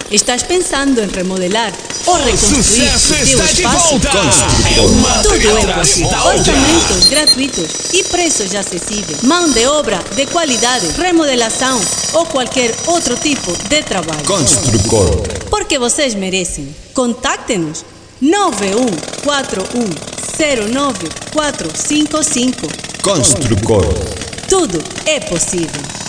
Estás pensando em remodelar ou reconstruir o teu espaço? Tudo é possível. Orçamentos gratuitos e preços acessíveis. Mão de obra de qualidade, remodelação ou qualquer outro tipo de trabalho. Construcor. Porque vocês merecem. Contacte-nos 9141094555. Construcor. Tudo é possível.